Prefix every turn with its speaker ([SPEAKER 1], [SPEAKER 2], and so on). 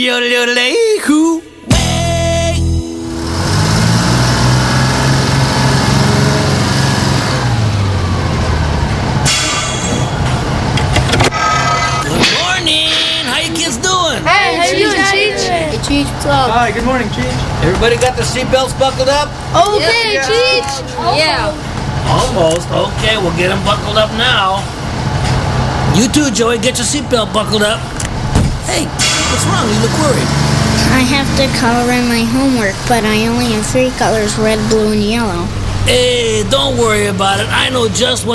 [SPEAKER 1] yodelay-hoo. Good morning. How you kids doing?
[SPEAKER 2] Hey, how you doing, Cheech?
[SPEAKER 3] Hey, Cheech, what's up?
[SPEAKER 4] Hi, good morning, Cheech.
[SPEAKER 1] Everybody got the seatbelts buckled up?
[SPEAKER 2] Okay, Cheech.
[SPEAKER 3] Yeah.
[SPEAKER 1] Almost. Okay, we'll get them buckled up now. You too, Joey. Get your seatbelt buckled up. Hey, what's wrong? You look worried.
[SPEAKER 5] I have to color in my homework, but I only have 3 colors, red, blue, and yellow.
[SPEAKER 1] Hey, don't worry about it. I know just what